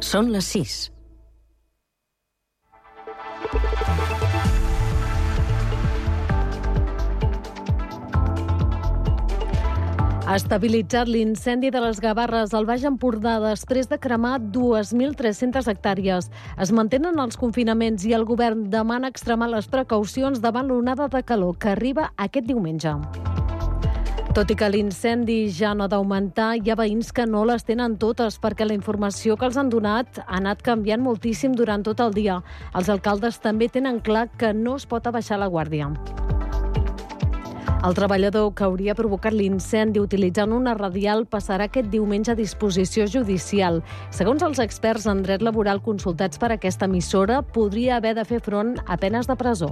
Són les 6. Ha estabilitzat l'incendi de les Gavarres al Baix Empordà després de cremar 2.300 hectàrees. Es mantenen els confinaments i el govern demana extremar les precaucions davant l'onada de calor que arriba aquest diumenge. Tot i que l'incendi ja no ha d'augmentar, hi ha veïns que no les tenen totes perquè la informació que els han donat ha anat canviant moltíssim durant tot el dia. Els alcaldes també tenen clar que no es pot abaixar la guàrdia. El treballador que hauria provocat l'incendi utilitzant una radial passarà aquest diumenge a disposició judicial. Segons els experts en dret laboral consultats per aquesta emissora, podria haver de fer front a penes de presó.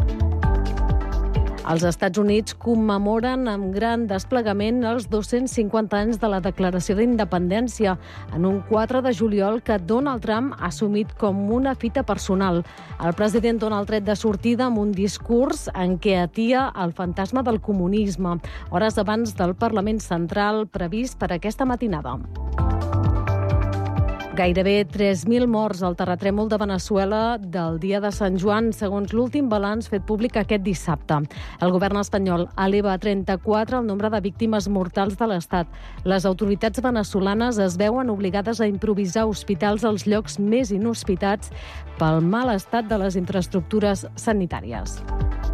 Els Estats Units commemoren amb gran desplegament els 250 anys de la Declaració d'Independència en un 4 de juliol que Donald Trump ha assumit com una fita personal. El president dona el tret de sortida amb un discurs en què atia el fantasma del comunisme, hores abans del Parlament Central previst per aquesta matinada. Gairebé 3.000 morts al terratrèmol de Veneçuela del dia de Sant Joan, segons l'últim balanç fet públic aquest dissabte. El govern espanyol eleva a 34 el nombre de víctimes mortals de l'Estat. Les autoritats veneçolanes es veuen obligades a improvisar hospitals als llocs més inhospitats pel mal estat de les infraestructures sanitàries.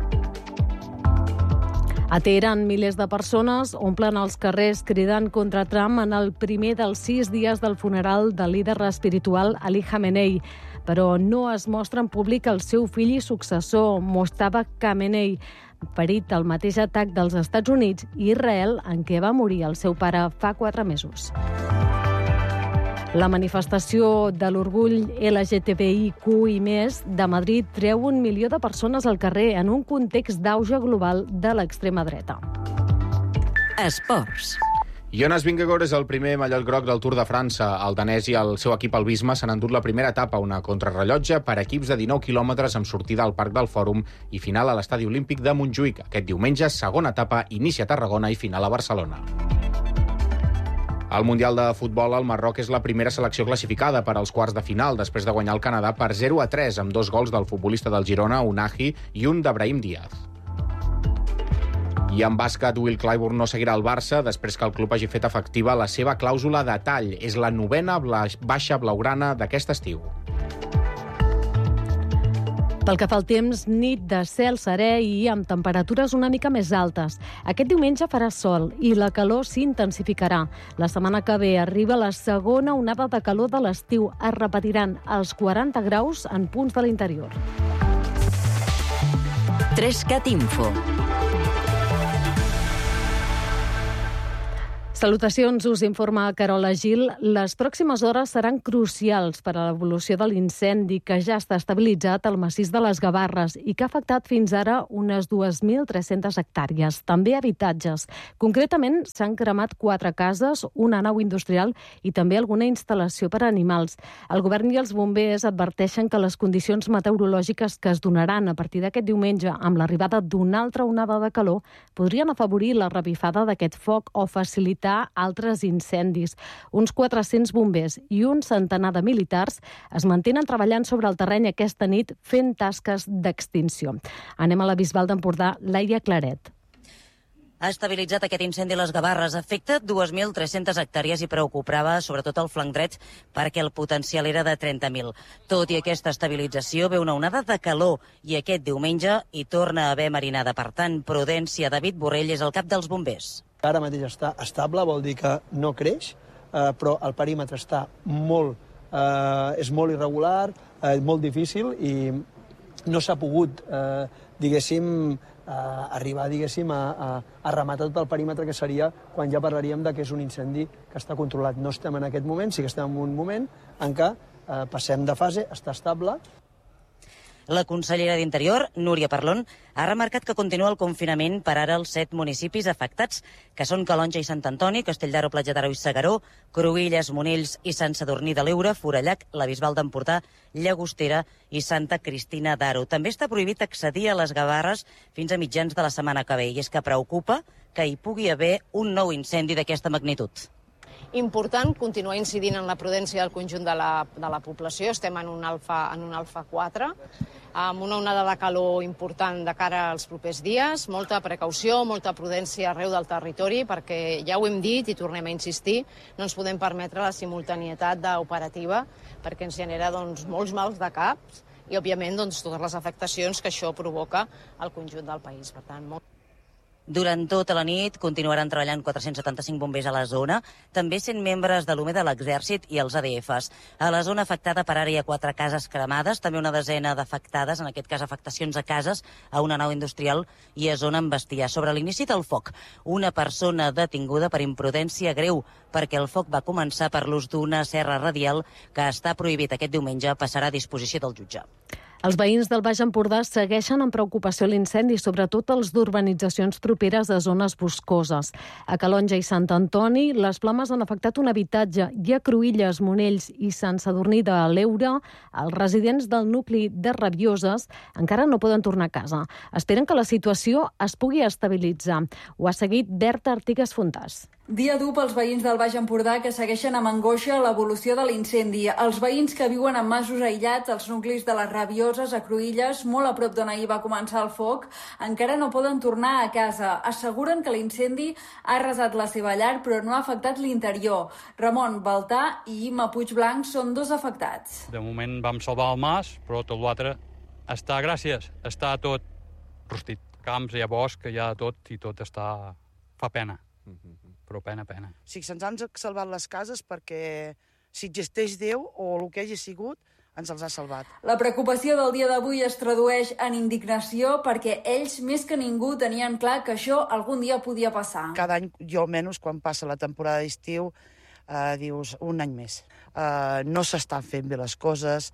A Teheran, milers de persones omplen els carrers cridant contra Trump en el primer dels 6 dies del funeral del líder espiritual Ali Khamenei. Però no es mostra en públic el seu fill i successor, Mojtaba Khamenei, ferit al mateix atac dels Estats Units i Israel en què va morir el seu pare fa 4 mesos. La manifestació de l'orgull LGTBIQ i més de Madrid treu 1 milió de persones al carrer en un context d'auge global de l'extrema dreta. Esports. Jonas Vingegaard és el primer mallot groc del Tour de França. El danès i el seu equip el Visma s'han endut la primera etapa, una contrarrellotge per equips de 19 quilòmetres amb sortida al Parc del Fòrum i final a l'Estadi Olímpic de Montjuïc. Aquest diumenge, segona etapa, inicia a Tarragona i final a Barcelona. Al Mundial de Futbol, el Marroc és la primera selecció classificada per als quarts de final, després de guanyar el Canadà per 0-3, amb 2 gols del futbolista del Girona, Unahi, i un d'Abrahim Díaz. I en bàsquet, Will Clyburn no seguirà al Barça després que el club hagi fet efectiva la seva clàusula de tall. És la 9ª baixa blaugrana d'aquest estiu. Pel que fa al temps, nit de cel serè i amb temperatures una mica més altes. Aquest diumenge farà sol i la calor s'intensificarà. La setmana que ve arriba la segona onada de calor de l'estiu. Es repetiran els 40 graus en punts de l'interior. 3CAT Info. Salutacions, us informa Carola Gil. Les pròximes hores seran crucials per a l'evolució de l'incendi que ja està estabilitzat al massís de les Gavarres i que ha afectat fins ara unes 2.300 hectàrees, també habitatges. Concretament, s'han cremat 4 cases, una nau industrial i també alguna instal·lació per a animals. El govern i els bombers adverteixen que les condicions meteorològiques que es donaran a partir d'aquest diumenge amb l'arribada d'una altra onada de calor podrien afavorir la revifada d'aquest foc o facilitar altres incendis. Uns 400 bombers i un centenar de militars es mantenen treballant sobre el terreny aquesta nit fent tasques d'extinció. Anem a la Bisbal d'Empordà, Laia Claret. Ha estabilitzat aquest incendi a les Gavarres. Afecta 2.300 hectàrees i preocupava sobretot el flanc dret perquè el potencial era de 30.000. Tot i aquesta estabilització ve una onada de calor i aquest diumenge hi torna a haver marinada. Per tant, prudència. David Borrell és el cap dels bombers. Ara mateix està estable, vol dir que no creix, però el perímetre està és molt irregular, molt difícil i no s'ha pogut, arribar, a rematar tot el perímetre que seria quan ja parlaríem de que és un incendi que està controlat. No estem en aquest moment, sí que estem en un moment en què passem de fase, està estable. La consellera d'Interior, Núria Parlon, ha remarcat que continua el confinament per ara als 7 municipis afectats, que són Calonge i Sant Antoni, Castell d'Aro, Platja d'Aro i Segaró, Cruïlles, Monells i Sant Sadurní de l'Eure, Forallac, la Bisbal d'Empordà, Llagostera i Santa Cristina d'Aro. També està prohibit accedir a les Gavarres fins a mitjans de la setmana que ve, i és que preocupa que hi pugui haver un nou incendi d'aquesta magnitud. important continuar incidint en la prudència del conjunt de la població. Estem en un alfa 4, amb una onada de calor important de cara als propers dies, molta precaució, molta prudència arreu del territori, perquè ja ho hem dit i tornem a insistir, no ens podem permetre la simultanietat operativa, perquè ens genera molts mals de caps i, òbviament, totes les afectacions que això provoca al conjunt del país. Per tant, Durant tota la nit continuaran treballant 475 bombers a la zona, també 100 membres de l'UME de l'Exèrcit i els ADFs. A la zona afectada per ara hi ha 4 cases cremades, també una desena d'afectades, en aquest cas afectacions a cases, a una nau industrial i a zona amb bestiar. Sobre l'inici del foc, una persona detinguda per imprudència greu, perquè el foc va començar per l'ús d'una serra radial que està prohibit aquest diumenge, passarà a disposició del jutge. Els veïns del Baix Empordà segueixen amb preocupació l'incendi, sobretot els d'urbanitzacions properes a zones boscoses. A Calonja i Sant Antoni, les flames han afectat un habitatge i a Cruïlles, Monells i Sant Sadurní de l'Eure, els residents del nucli de Rabioses encara no poden tornar a casa. Esperen que la situació es pugui estabilitzar. Ho ha seguit Berta Artigas Fontàs. Dia dur pels veïns del Baix Empordà que segueixen amb angoixa l'evolució de l'incendi. Els veïns que viuen en masos aïllats als nuclis de les Rabioses, a Cruïlles, molt a prop d'on ahir va començar el foc, encara no poden tornar a casa. Asseguren que l'incendi ha arrasat la seva llar, però no ha afectat l'interior. Ramon Baltà i Imma Puigblanc són 2 afectats. De moment vam salvar el mas, però tot l'altre està tot rostit. Camps, hi ha bosc, hi ha tot, i tot està... fa pena. Però pena. Sí, se'ns han salvat les cases perquè si existeix Déu o el que hagi sigut, ens els ha salvat. La preocupació del dia d'avui es tradueix en indignació perquè ells, més que ningú, tenien clar que això algun dia podia passar. Cada any, jo almenys, quan passa la temporada d'estiu, dius un any més. No s'estan fent bé les coses,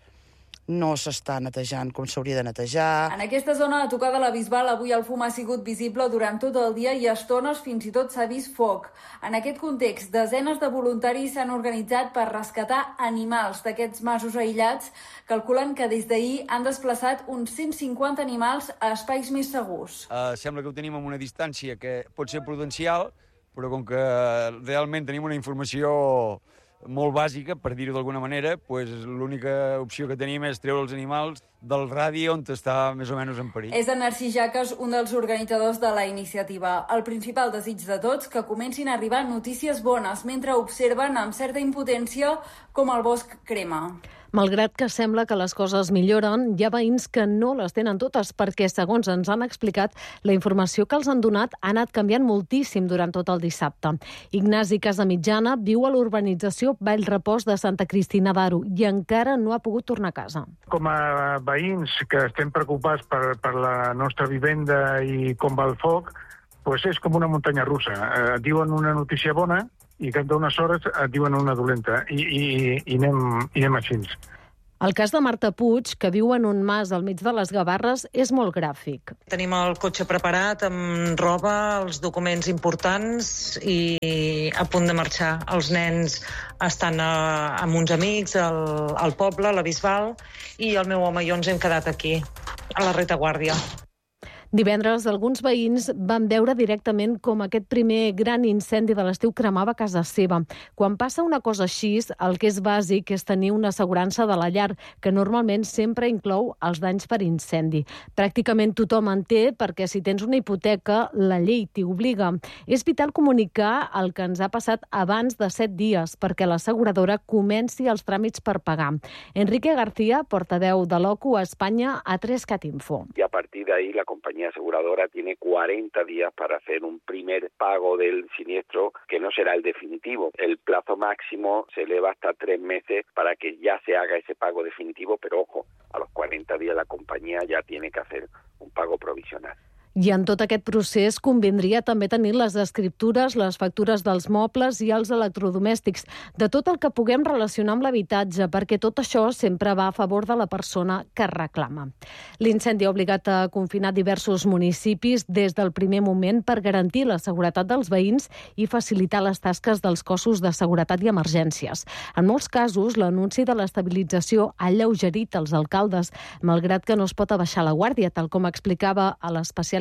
no s'està netejant com s'hauria de netejar. En aquesta zona a tocar de la Bisbal avui el fum ha sigut visible durant tot el dia i a estones fins i tot s'ha vist foc. En aquest context, desenes de voluntaris s'han organitzat per rescatar animals d'aquests masos aïllats. Calculen que des d'ahir han desplaçat uns 150 animals a espais més segurs. Sembla que ho tenim amb una distància que pot ser prudencial, però com que realment tenim una informació molt bàsica, per dir-ho d'alguna manera, l'única opció que tenim és treure els animals del radi on està més o menys en perill. És en Narcís Jaques, un dels organitzadors de la iniciativa. El principal desig de tots que comencin a arribar notícies bones mentre observen amb certa impotència com el bosc crema. Malgrat que sembla que les coses milloren, hi ha veïns que no les tenen totes perquè, segons ens han explicat, la informació que els han donat ha anat canviant moltíssim durant tot el dissabte. Ignasi Casamitjana viu a l'urbanització Vallrepòs de Santa Cristina d'Aro i encara no ha pogut tornar a casa. Com a veïns que estem preocupats per la nostra vivenda i com va el foc, és com una muntanya russa. Et diuen una notícia bona i cap d'unes hores et diuen una dolenta i anem així. El cas de Marta Puig, que viu en un mas al mig de les Gavarres, és molt gràfic. Tenim el cotxe preparat amb roba, els documents importants i a punt de marxar. Els nens estan amb uns amics al poble, a la Bisbal, i el meu home i jo ens hem quedat aquí, a la retaguardia. Divendres, alguns veïns van veure directament com aquest primer gran incendi de l'estiu cremava casa seva. Quan passa una cosa així, el que és bàsic és tenir una assegurança de la llar, que normalment sempre inclou els danys per incendi. Pràcticament tothom en té, perquè si tens una hipoteca, la llei t'hi obliga. És vital comunicar el que ens ha passat abans de 7 dies, perquè l'asseguradora comenci els tràmits per pagar. Enrique García, portaveu de l'OCU a Espanya, a 3CAT Info. Y a partir de ahí la compañía aseguradora tiene 40 días para hacer un primer pago del siniestro que no será el definitivo. El plazo máximo se eleva hasta 3 meses para que ya se haga ese pago definitivo, pero ojo, a los 40 días la compañía ya tiene que hacer un pago provisional. I en tot aquest procés convindria també tenir les escriptures, les factures dels mobles i els electrodomèstics, de tot el que puguem relacionar amb l'habitatge, perquè tot això sempre va a favor de la persona que reclama. L'incendi ha obligat a confinar diversos municipis des del primer moment per garantir la seguretat dels veïns i facilitar les tasques dels cossos de seguretat i emergències. En molts casos, l'anunci de l'estabilització ha alleugerit els alcaldes, malgrat que no es pot abaixar la guàrdia, tal com explicava a l'especial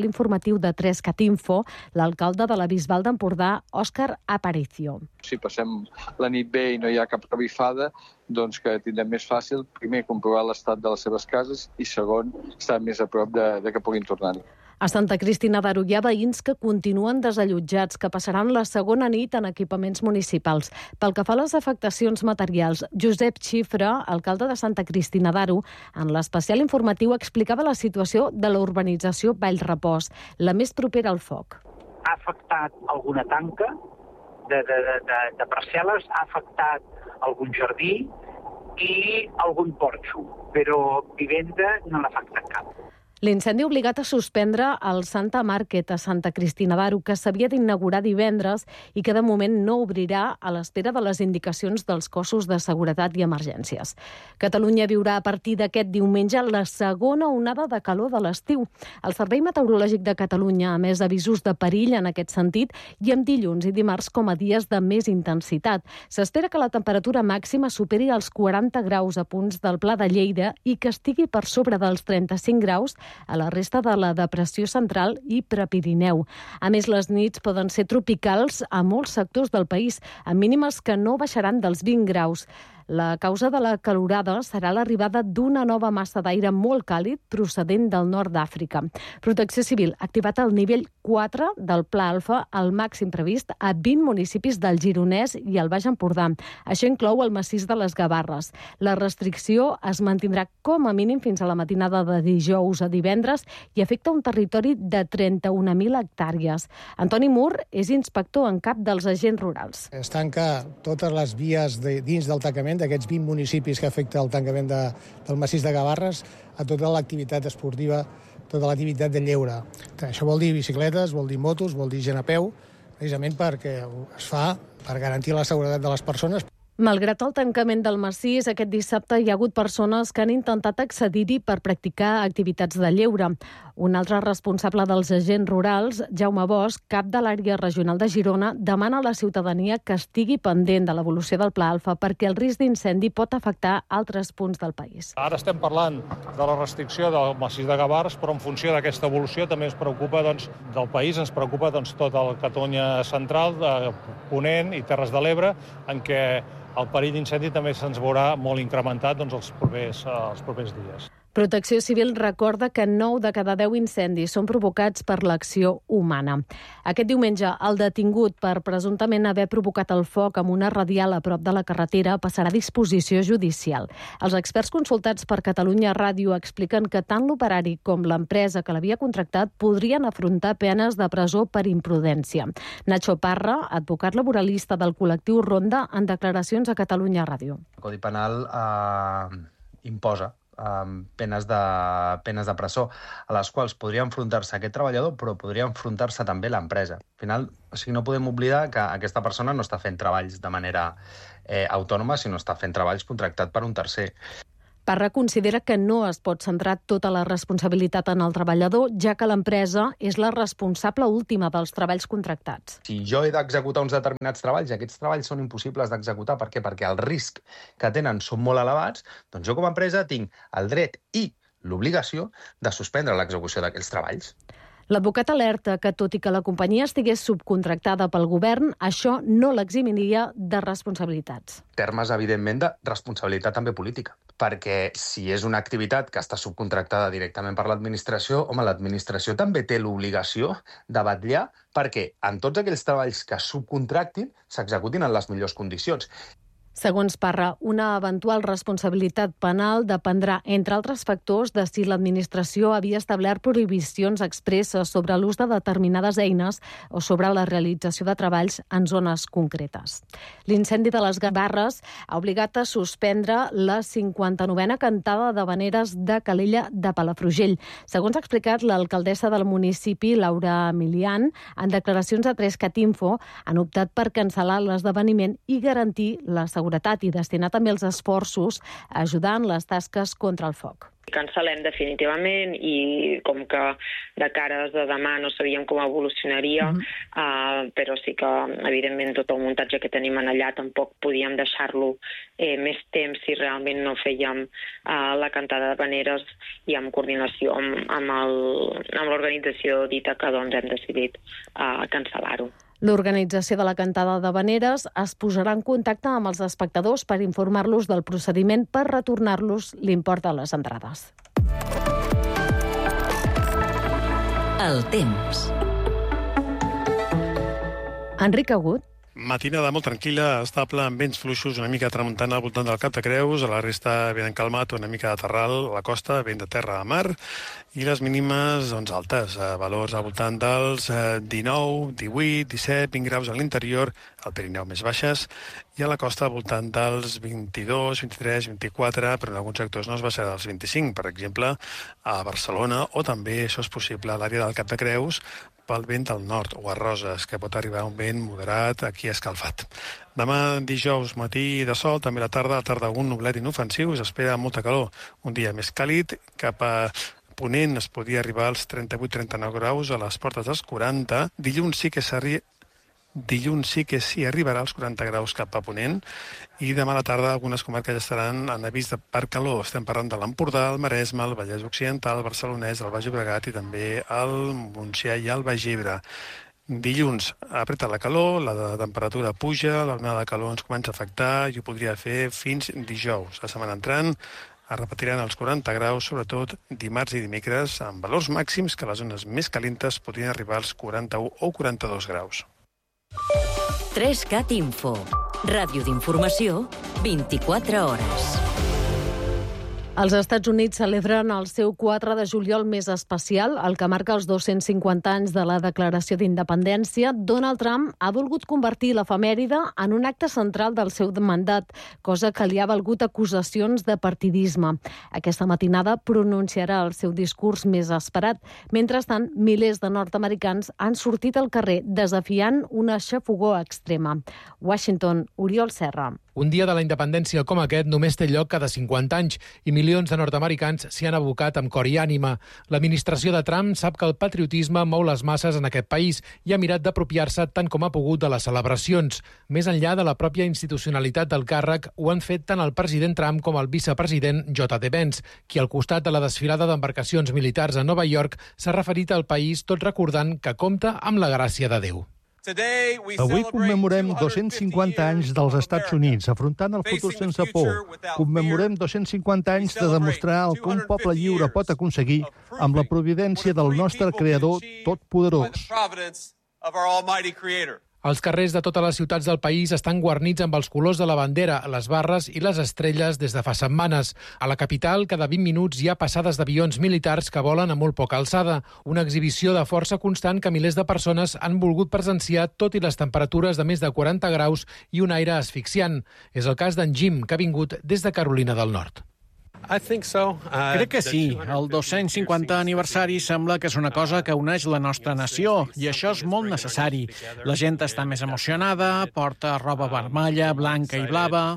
l'especial informatiu de 3CAT-Info, l'alcalde de la Bisbal d'Empordà, Òscar Aparicio. Si passem la nit bé i no hi ha cap revifada, doncs que tindrem més fàcil, primer, comprovar l'estat de les seves cases i, segon, estar més a prop de que puguin tornar-hi. A Santa Cristina d'Aro hi ha veïns que continuen desallotjats, que passaran la segona nit en equipaments municipals. Pel que fa a les afectacions materials, Josep Xifra, alcalde de Santa Cristina d'Aro, en l'especial informatiu explicava la situació de la urbanització Vallrepòs, la més propera al foc. Ha afectat alguna tanca de parcel·les, ha afectat algun jardí i algun porxo, però vivenda no n'ha afectat cap. L'incendi ha obligat a suspendre el Santa Market a Santa Cristina d'Aro, que s'havia d'inaugurar divendres i que de moment no obrirà a l'espera de les indicacions dels cossos de seguretat i emergències. Catalunya viurà a partir d'aquest diumenge la segona onada de calor de l'estiu. El Servei Meteorològic de Catalunya ha emès avisos de perill en aquest sentit i amb dilluns i dimarts com a dies de més intensitat. S'espera que la temperatura màxima superi els 40 graus a punts del Pla de Lleida i que estigui per sobre dels 35 graus a la resta de la depressió central i Prepirineu. A més, les nits poden ser tropicals a molts sectors del país, amb mínimes que no baixaran dels 20 graus. La causa de la calorada serà l'arribada d'una nova massa d'aire molt càlid procedent del nord d'Àfrica. Protecció Civil ha activat el nivell 4 del Pla Alfa, el màxim previst a 20 municipis del Gironès i el Baix Empordà. Això inclou el massís de les Gavarres. La restricció es mantindrà com a mínim fins a la matinada de dijous a divendres i afecta un territori de 31.000 hectàrees. Antoni Mur és inspector en cap dels agents rurals. Es tanca totes les vies dins del tancament d'aquests 20 municipis que afecta el tancament del massís de Gavarres a tota l'activitat esportiva, tota l'activitat de lleure. Això vol dir bicicletes, vol dir motos, vol dir gent a peu, precisament perquè es fa per garantir la seguretat de les persones. Malgrat el tancament del massís, aquest dissabte hi ha hagut persones que han intentat accedir-hi per practicar activitats de lleure. Un altre responsable dels agents rurals, Jaume Bosch, cap de l'àrea regional de Girona, demana a la ciutadania que estigui pendent de l'evolució del Pla Alfa perquè el risc d'incendi pot afectar altres punts del país. Ara estem parlant de la restricció del massís de Gavarres, però en funció d'aquesta evolució també ens preocupa del país, ens preocupa tota la Catalunya central, Ponent i Terres de l'Ebre, en què el perill d'incendi també se'ns veurà molt incrementat els propers dies. Protecció Civil recorda que 9 de cada 10 incendis són provocats per l'acció humana. Aquest diumenge, el detingut per presumptament haver provocat el foc amb una radial a prop de la carretera passarà a disposició judicial. Els experts consultats per Catalunya Ràdio expliquen que tant l'operari com l'empresa que l'havia contractat podrien afrontar penes de presó per imprudència. Nacho Parra, advocat laboralista del col·lectiu Ronda, en declaracions a Catalunya Ràdio. El Codi Penal imposa penes de presó, a les quals podria enfrontar-se aquest treballador, però podria enfrontar-se també l'empresa. Al final, no podem oblidar que aquesta persona no està fent treballs de manera autònoma, sinó està fent treballs contractat per un tercer. Parra considera que no es pot centrar tota la responsabilitat en el treballador, ja que l'empresa és la responsable última dels treballs contractats. Si jo he d'executar uns determinats treballs i aquests treballs són impossibles d'executar, per què? Perquè el risc que tenen són molt elevats, doncs jo com a empresa tinc el dret i l'obligació de suspendre l'execució d'aquells treballs. L'advocat alerta que, tot i que la companyia estigués subcontractada pel govern, això no l'eximiria de responsabilitats. Termes, evidentment, de responsabilitat també política. Perquè si és una activitat que està subcontractada directament per l'administració, l'administració també té l'obligació de vetllar perquè en tots aquells treballs que subcontractin s'executin en les millors condicions. Segons Parra, una eventual responsabilitat penal dependrà, entre altres factors, de si l'administració havia establert prohibicions expresses sobre l'ús de determinades eines o sobre la realització de treballs en zones concretes. L'incendi de les Gavarres ha obligat a suspendre la 59a cantada d'havaneres de Calella de Palafrugell. Segons ha explicat l'alcaldessa del municipi, Laura Milian, en declaracions a 3CAT-Info, han optat per cancel·lar l'esdeveniment i garantir la seguretat seguretat i destinar també els esforços a ajudar en les tasques contra el foc. Cancel·lem definitivament i com que de cara de demà no sabíem com evolucionaria, però sí que evidentment tot el muntatge que tenim allà tampoc podíem deixar-lo més temps si realment no fèiem la cantada d'havaneres i en coordinació amb l'organització d'Ítaca doncs hem decidit cancel·lar-ho. L'organització de la cantada d'havaneres es posarà en contacte amb els espectadors per informar-los del procediment per retornar-los l'import de les entrades. El temps. Enric Agut. Matinada molt tranquil·la, estable, amb vents fluixos, una mica tramuntana al voltant del Cap de Creus, a la resta ben calmat, una mica de terral a la costa, vent de terra a mar, i les mínimes doncs, altes, valors al voltant dels 19, 18, 17, 20 graus a l'interior, al Pirineu més baixes, i a la costa al voltant dels 22, 23, 24, però en alguns sectors no es baixarà dels 25, per exemple, a Barcelona, o també, això és possible, a l'àrea del Cap de Creus, pel vent del nord, o a Roses, que pot arribar un vent moderat aquí escalfat. Demà, dijous, matí de sol, també a la tarda un nublat inofensiu, s'espera molta calor. Un dia més càlid, cap a ponent es podria arribar als 38-39 graus, a les portes dels 40. Dilluns sí que s'hi arribarà als 40 graus cap a ponent, i demà a la tarda algunes comarques estaran en avís per calor. Estem parlant de l'Empordà, el Maresme, el Vallès Occidental, el Barcelonès, el Baix Llobregat i també el Montsià i el Baix Ebre. Dilluns apreta la calor, la temperatura puja, l'onada de calor ens comença a afectar i ho podria fer fins dijous. La setmana entrant es repetiran els 40 graus, sobretot dimarts i dimecres, amb valors màxims que a les zones més calentes podrien arribar als 41 o 42 graus. 3CAT Info. Ràdio d'informació, 24 hores. Els Estats Units celebren el seu 4 de juliol més especial, el que marca els 250 anys de la Declaració d'Independència. Donald Trump ha volgut convertir l'efemèride en un acte central del seu mandat, cosa que li ha valgut acusacions de partidisme. Aquesta matinada pronunciarà el seu discurs més esperat. Mentrestant, milers de nord-americans han sortit al carrer desafiant una xafogor extrema. Washington, Oriol Serra. Un dia de la independència com aquest només té lloc cada 50 anys i milions de nord-americans s'hi han abocat amb cor i ànima. L'administració de Trump sap que el patriotisme mou les masses en aquest país i ha mirat d'apropiar-se tant com ha pogut de les celebracions. Més enllà de la pròpia institucionalitat del càrrec, ho han fet tant el president Trump com el vicepresident J.D. Vance, qui al costat de la desfilada d'embarcacions militars a Nova York s'ha referit al país tot recordant que compta amb la gràcia de Déu. Avui commemorem 250 anys dels Estats Units, afrontant el futur sense por. Commemorem 250 anys de demostrar el que un poble lliure pot aconseguir amb la providència del nostre Creador totpoderós. Els carrers de totes les ciutats del país estan guarnits amb els colors de la bandera, les barres i les estrelles des de fa setmanes. A la capital, cada 20 minuts hi ha passades d'avions militars que volen a molt poca alçada. Una exhibició de força constant que milers de persones han volgut presenciar tot i les temperatures de més de 40 graus i un aire asfixiant. És el cas d'en Jim, que ha vingut des de Carolina del Nord. Crec que sí. El 250 aniversari sembla que és una cosa que uneix la nostra nació, i això és molt necessari. La gent està més emocionada, porta roba vermella, blanca i blava.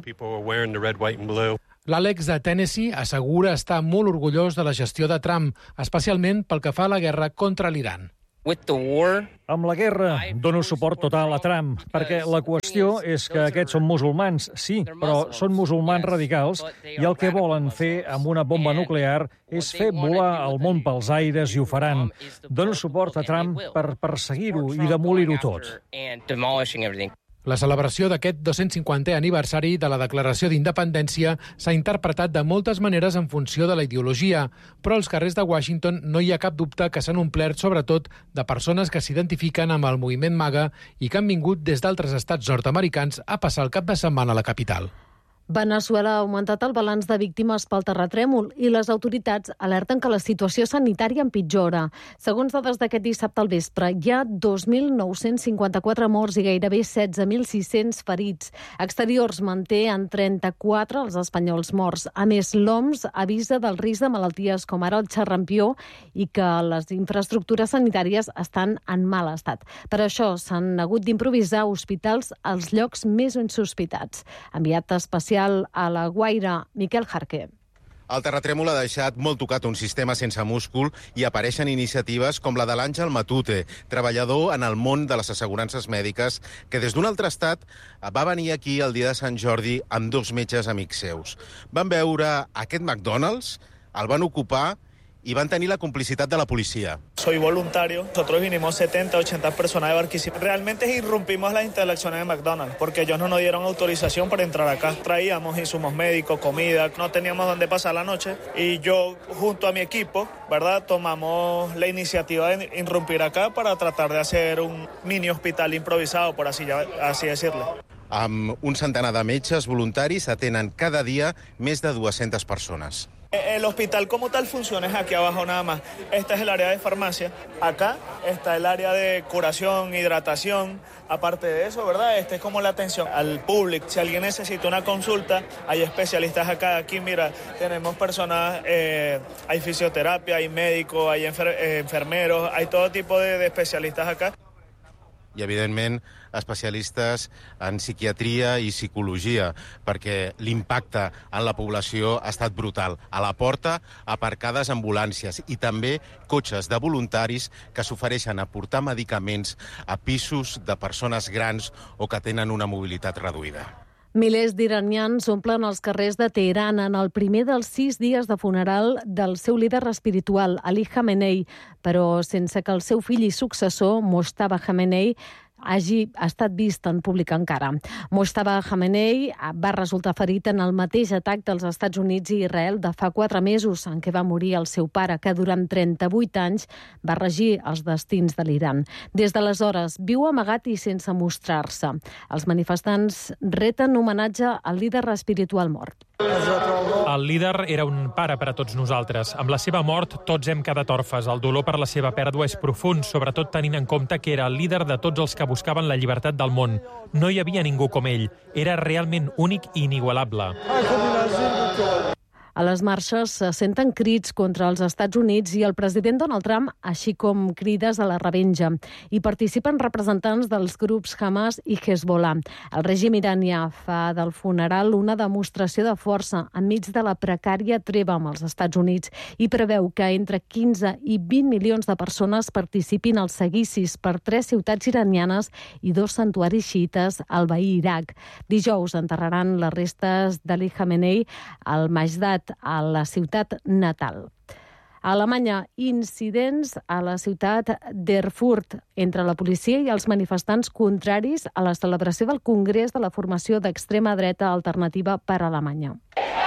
L'Àlex de Tennessee assegura estar molt orgullós de la gestió de Trump, especialment pel que fa a la guerra contra l'Iran. Amb la guerra dono suport total a Trump, perquè la qüestió és que aquests són musulmans, sí, però són musulmans radicals i el que volen fer amb una bomba nuclear és fer volar el món pels aires i ho faran. Dono suport a Trump per perseguir-ho i demolir-ho tot. La celebració d'aquest 250è aniversari de la Declaració d'Independència s'ha interpretat de moltes maneres en funció de la ideologia, però als carrers de Washington no hi ha cap dubte que s'han omplert sobretot de persones que s'identifiquen amb el moviment MAGA i que han vingut des d'altres estats nord-americans a passar el cap de setmana a la capital. Veneçuela ha augmentat el balanç de víctimes pel terratrèmol i les autoritats alerten que la situació sanitària empitjora. Segons dades d'aquest dissabte al vespre, hi ha 2.954 morts i gairebé 16.600 ferits. Exteriors manté en 34 els espanyols morts. A més, l'OMS avisa del risc de malalties com ara el xarrampió i que les infraestructures sanitàries estan en mal estat. Per això s'han hagut d'improvisar hospitals als llocs més insospitats. Enviat especial a la Guaira, Miquel Jarqué. El terratrèmol ha deixat molt tocat un sistema sense múscul i apareixen iniciatives com la de l'Àngel Matute, treballador en el món de les assegurances mèdiques, que des d'un altre estat va venir aquí el dia de Sant Jordi amb 2 metges amics seus. Van veure aquest McDonald's, el van ocupar y van a tener la complicidad de la policía. Soy voluntario. Nosotros vinimos 70, 80 personas de Barquisimeto. Realmente irrumpimos las instalaciones de McDonald's porque ellos no nos dieron autorización para entrar acá. Traíamos insumos médicos, comida, no teníamos dónde pasar la noche y yo junto a mi equipo, ¿verdad?, tomamos la iniciativa de irrumpir acá para tratar de hacer un mini hospital improvisado, por así decirlo. Amb un centenar de metges voluntaris atenen cada dia més de 200 persones. El hospital como tal funciona es aquí abajo nada más. Esta es el área de farmacia. Acá está el área de curación, hidratación. Aparte de eso, ¿verdad? Este es como la atención al público. Si alguien necesita una consulta, hay especialistas acá. Aquí, mira, tenemos personas, hay fisioterapia, hay médicos, hay enfermeros, hay todo tipo de especialistas acá. I, evidentment, especialistes en psiquiatria i psicologia, perquè l'impacte en la població ha estat brutal. A la porta, aparcades ambulàncies i també cotxes de voluntaris que s'ofereixen a portar medicaments a pisos de persones grans o que tenen una mobilitat reduïda. Milers d'iranians omplen els carrers de Teheran en el primer dels 6 dies de funeral del seu líder espiritual, Ali Khamenei, però sense que el seu fill i successor, Mojtaba Khamenei, hagi estat vist en públic encara. Mojtaba Khamenei va resultar ferit en el mateix atac dels Estats Units i Israel de fa 4 mesos, en què va morir el seu pare, que durant 38 anys va regir els destins de l'Iran. Des d'aleshores viu amagat i sense mostrar-se. Els manifestants reten homenatge al líder espiritual mort. El líder era un pare per a tots nosaltres. Amb la seva mort, tots hem quedat orfes. El dolor per la seva pèrdua és profund, sobretot tenint en compte que era el líder de tots els que buscaven la llibertat del món. No hi havia ningú com ell. Era realment únic i inigualable. A les marxes se senten crits contra els Estats Units i el president Donald Trump, així com crides a la revenja. Hi participen representants dels grups Hamas i Hezbollah. El règim iranià fa del funeral una demostració de força enmig de la precària treva amb els Estats Units i preveu que entre 15 i 20 milions de persones participin als seguicis per 3 ciutats iranianes i 2 santuaris xiites al veí Iraq. Dijous enterraran les restes d'Ali Khamenei al Majdat, a la ciutat natal. A Alemanya, incidents a la ciutat d'Erfurt entre la policia i els manifestants contraris a la celebració del Congrés de la formació d'extrema dreta alternativa per Alemanya.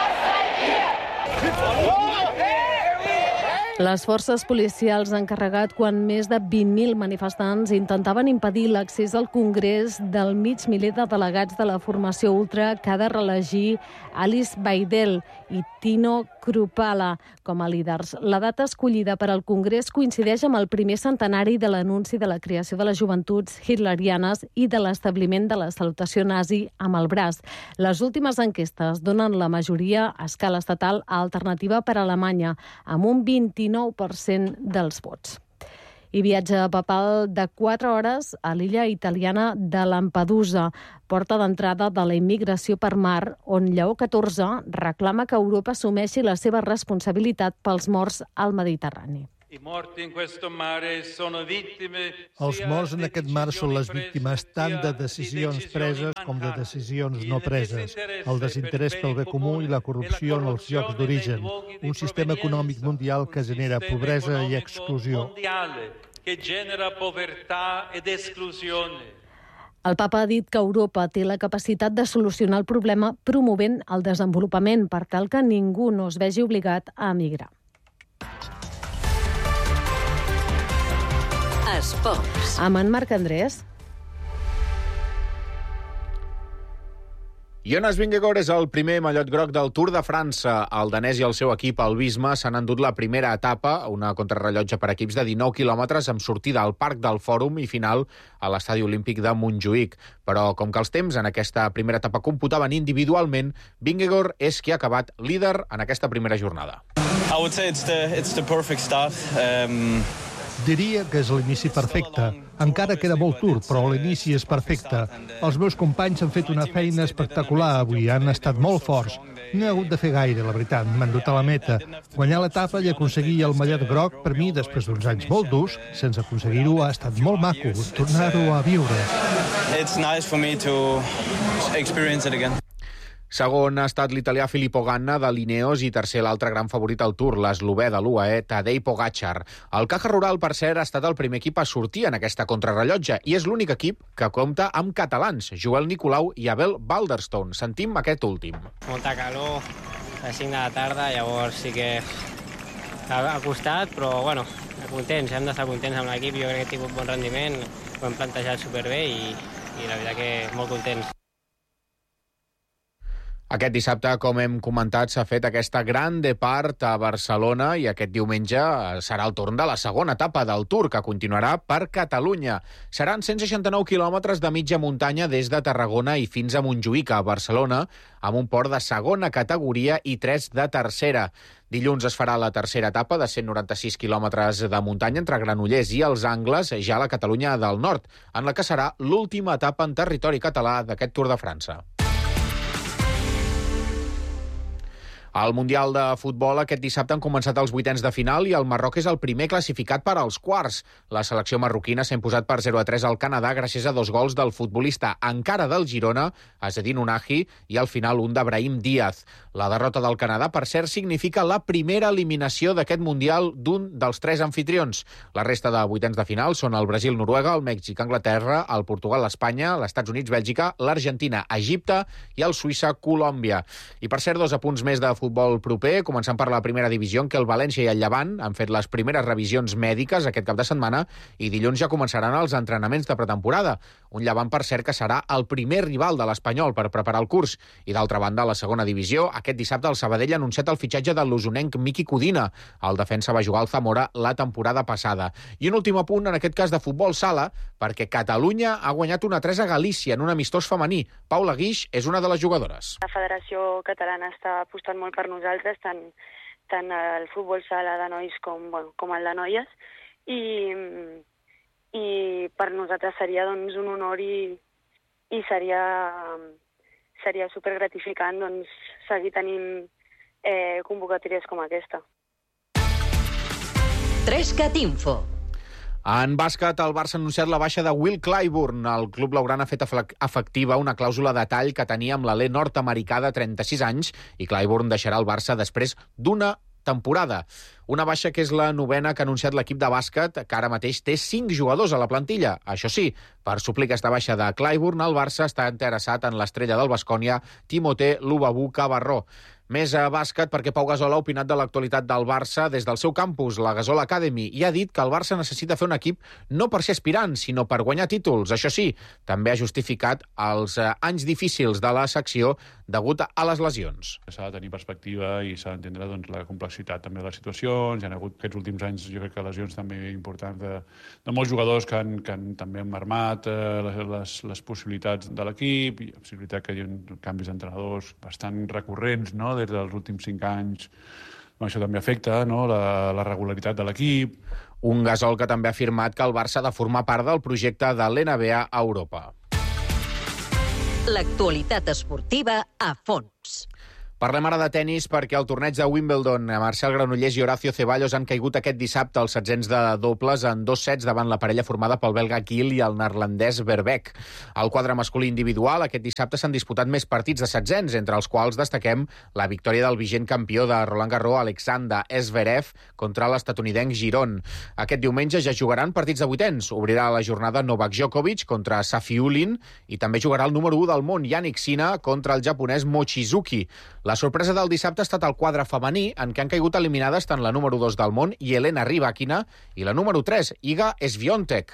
Les forces policials han carregat quan més de 20.000 manifestants intentaven impedir l'accés al Congrés del mig miler de delegats de la formació ultra que ha de reelegir Alice Weidel i Tino Kruppala com a líders. La data escollida per al Congrés coincideix amb el primer centenari de l'anunci de la creació de les joventuts hitlerianes i de l'establiment de la salutació nazi amb el braç. Les últimes enquestes donen la majoria a escala estatal a Alternativa per Alemanya, amb un 29% dels vots. I viatge papal de 4 hores a l'illa italiana de Lampedusa, porta d'entrada de la immigració per mar, on Lleó XIV reclama que Europa assumeixi la seva responsabilitat pels morts al Mediterrani. Els morts en aquest mar són les víctimes tant de decisions preses com de decisions no preses, el desinterès pel bé comú i la corrupció en els llocs d'origen, un sistema econòmic mundial que genera pobresa i exclusió. El papa ha dit que Europa té la capacitat de solucionar el problema promovent el desenvolupament per tal que ningú no es vegi obligat a emigrar. Esports. Amb en Marc Andrés. Jonas Vingegaard és el primer mallot groc del Tour de França. El danès i el seu equip, el Visma, s'han endut la primera etapa, una contrarrellotge per equips de 19 quilòmetres amb sortida al Parc del Fòrum i final a l'Estadi Olímpic de Montjuïc. Però com que els temps en aquesta primera etapa computaven individualment, Vingegaard és qui ha acabat líder en aquesta primera jornada. I would say it's the perfect start. Diria que és l'inici perfecte. Encara queda molt Tour, però l'inici és perfecte. Els meus companys han fet una feina espectacular avui, han estat molt forts. No he hagut de fer gaire, la veritat, m'han dut a la meta. Guanyar l'etapa i aconseguir el mallet groc, per mi, després d'uns anys molt durs, sense aconseguir-ho, ha estat molt maco, tornar-ho a viure. It's nice for me to experience it again. Segon ha estat l'italià Filippo Ganna de l'Ineos i tercer l'altre gran favorit al Tour, l'eslovè de l'UAE, Tadej Pogačar. El Caja Rural, per cert, ha estat el primer equip a sortir en aquesta contrarrellotge i és l'únic equip que compta amb catalans, Joel Nicolau i Abel Balderstone. Sentim aquest últim. Molta calor, a 5 de la tarda, llavors sí que ha costat, però bueno, contents, hem d'estar contents amb l'equip, jo crec que he tingut bon rendiment, ho hem plantejat superbé i la veritat que molt contents. Aquest dissabte, com hem comentat, s'ha fet aquesta gran depart a Barcelona i aquest diumenge serà el torn de la segona etapa del Tour, que continuarà per Catalunya. Seran 169 quilòmetres de mitja muntanya des de Tarragona i fins a Montjuïc, a Barcelona, amb un port de segona categoria i 3 de tercera. Dilluns es farà la tercera etapa de 196 quilòmetres de muntanya entre Granollers i els Angles, ja a la Catalunya del Nord, en la que serà l'última etapa en territori català d'aquest Tour de França. Al Mundial de Futbol aquest dissabte han començat els vuitens de final i el Marroc és el primer classificat per als quarts. La selecció marroquina s'ha imposat per 0-3 al Canadà gràcies a 2 gols del futbolista encara del Girona, Azzedine Ounahi, i al final un de Brahim Díaz. La derrota del Canadà, per cert, significa la primera eliminació d'aquest Mundial d'un dels 3 anfitrions. La resta de vuitens de final són el Brasil-Noruega, el Mèxic-Anglaterra, el Portugal-Espanya, l'Estats Units-Bèlgica, l'Argentina-Egipte i el Suïssa-Colòmbia. I per cert, 2 apunts més de futbol proper, començant per la primera divisió, en què el València i el Llevant han fet les primeres revisions mèdiques aquest cap de setmana i dilluns ja començaran els entrenaments de pretemporada. Un Llevant, per cert, que serà el primer rival de l'Espanyol per preparar el curs. I d'altra banda, a la segona divisió, aquest dissabte el Sabadell ha anunciat el fitxatge de l'usonenc Miki Codina. El defensa va jugar al Zamora la temporada passada. I un últim apunt, en aquest cas de futbol sala, perquè Catalunya ha guanyat 1-3 a Galícia en un amistós femení. Paula Guix és una de les jugadores. La Federació Catalana està apostant molt per nosaltres, tant el futbol sala de nois com el de noies, i per nosaltres seria doncs, un honor i seria supergratificant seguir tenint convocatòries com aquesta. 3CAT Info. En bàsquet, el Barça ha anunciat la baixa de Will Clyburn. El club blaugrana ha fet efectiva una clàusula de tall que tenia amb l'alè nord-americà de 36 anys i Clyburn deixarà el Barça després d'una temporada. Una baixa que és la novena que ha anunciat l'equip de bàsquet, que ara mateix té 5 jugadors a la plantilla. Això sí, per suplir aquesta baixa de Clyburn, el Barça està interessat en l'estrella del Baskonia, Timothé Lubavu Cabarró. Més a bàsquet perquè Pau Gasol ha opinat de l'actualitat del Barça des del seu campus, la Gasol Academy, i ha dit que el Barça necessita fer un equip no per ser aspirant, sinó per guanyar títols. Això sí, també ha justificat els anys difícils de la secció degut a les lesions. S'ha de tenir perspectiva i s'ha d'entendre la complexitat també de les situacions. Hi ha hagut aquests últims anys, jo crec que lesions també importants de molts jugadors que han també marmat les possibilitats de l'equip, i la possibilitat que hi ha canvis d'entrenadors bastant recurrents, no?, des dels últims 5 anys. Això també afecta, no?, la regularitat de l'equip. Un Gasol que també ha afirmat que el Barça ha de formar part del projecte de l'NBA a Europa. L'actualitat esportiva a fons. Parlem ara de tennis perquè al torneig de Wimbledon Marcel Granollers i Horacio Ceballos han caigut aquest dissabte als setzents de dobles en 2 sets davant la parella formada pel belga Gil i el neerlandès Verbeek. Al quadre masculí individual aquest dissabte s'han disputat més partits de setzents, entre els quals destaquem la victòria del vigent campió de Roland Garros Alexander Zverev contra l'estatunidenc Giron. Aquest diumenge ja jugaran partits de vuitens. Obrirà la jornada Novak Djokovic contra Safiullin i també jugarà el número 1 del món Jannik Sinner contra el japonès Mochizuki. La sorpresa del dissabte ha estat el quadre femení, en què han caigut eliminades tant la número 2 del món, Jelena Rybakina, i la número 3, Iga Swiatek.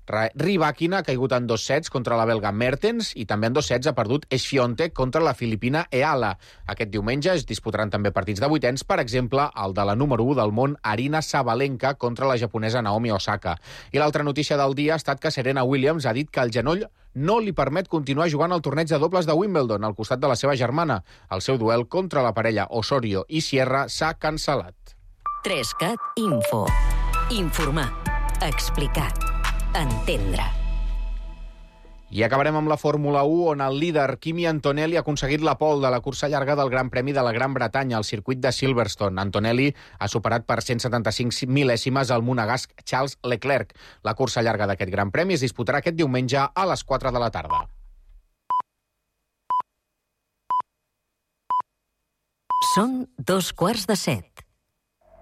Rybakina ha caigut en 2 sets contra la belga Mertens i també en 2 sets ha perdut Swiatek contra la filipina Eala. Aquest diumenge es disputaran també partits de vuitens, per exemple, el de la número 1 del món Aryna Sabalenka contra la japonesa Naomi Osaka. I l'altra notícia del dia ha estat que Serena Williams ha dit que el genoll no li permet continuar jugant al torneig de dobles de Wimbledon al costat de la seva germana. El seu duel contra la parella Osorio i Sierra s'ha cancel·lat. 3CAT Info. Informar. Explicar. Entendre. I acabarem amb la Fórmula 1, on el líder Kimi Antonelli ha aconseguit la pole de la cursa llarga del Gran Premi de la Gran Bretanya al circuit de Silverstone. Antonelli ha superat per 175 mil·lèsimes el monegasc Charles Leclerc. La cursa llarga d'aquest Gran Premi es disputarà aquest diumenge a les 4 de la tarda. Són 7:15.